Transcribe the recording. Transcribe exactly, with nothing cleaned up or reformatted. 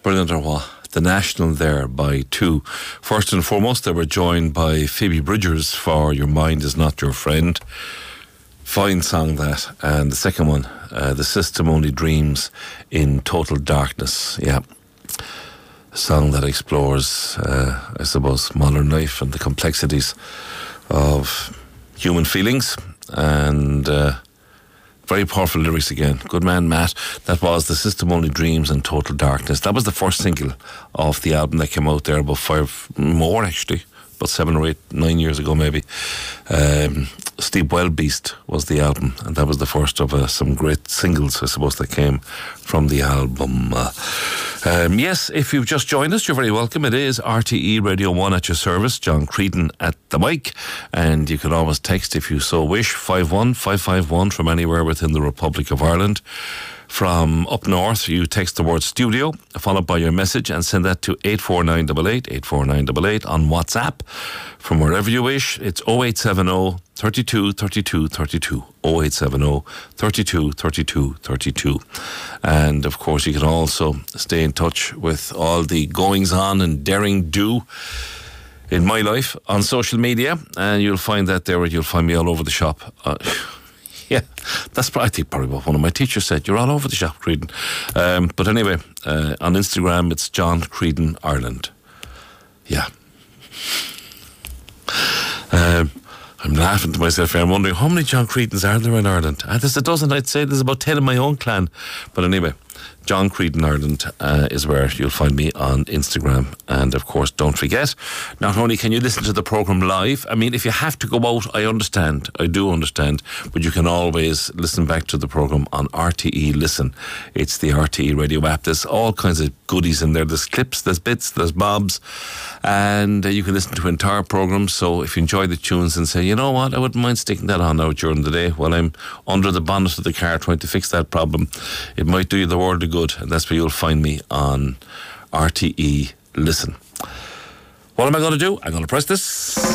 Brilliant or what? The National there by two. First and foremost, they were joined by Phoebe Bridgers for Your Mind Is Not Your Friend. Fine song that. And the second one, uh, The System Only Dreams in Total Darkness. Yeah. A song that explores, uh, I suppose, modern life and the complexities of human feelings. And uh, very powerful lyrics again. Good man, Matt. That was The System Only Dreams in Total Darkness. That was the first single of the album that came out there about five more, actually. About seven or eight, nine years ago, maybe. Um, Steve Wildbeast was the album, and that was the first of uh, some great singles, I suppose, that came from the album. Uh, um, yes, if you've just joined us, you're very welcome. It is R T E Radio one at your service. John Creedon at the mic, and you can always text if you so wish, five one five five one from anywhere within the Republic of Ireland. From up north, you text the word studio, followed by your message, and send that to eight four nine eight eight, eight four nine eight eight on WhatsApp. From wherever you wish, it's oh eight seven oh, thirty-two, thirty-two, thirty-two, oh eight seven oh, thirty-two, thirty-two, thirty-two. And of course, you can also stay in touch with all the goings on and daring do in my life on social media, and you'll find that there. You'll find me all over the shop. Uh, Yeah, that's I think probably what one of my teachers said. You're all over the shop, Creedon. Um, but anyway, uh, on Instagram, it's John Creedon Ireland. Yeah. Um, I'm laughing to myself here. I'm wondering how many John Creedons are there in Ireland? Uh, there's a dozen, I'd say. There's about ten in my own clan. But anyway, John Creedon Ireland uh, is where you'll find me on Instagram. And of course, don't forget, not only can you listen to the programme live, I mean, if you have to go out, I understand, I do understand, but you can always listen back to the programme on R T E Listen. It's the R T E radio app. There's all kinds of goodies in there. There's clips, there's bits, there's bobs, and uh, you can listen to entire programmes. So if you enjoy the tunes and say, you know what, I wouldn't mind sticking that on now during the day while I'm under the bonnet of the car trying to fix that problem, it might do you the world of good. And that's where you'll find me on R T E Listen. What am I going to do? I'm going to press this.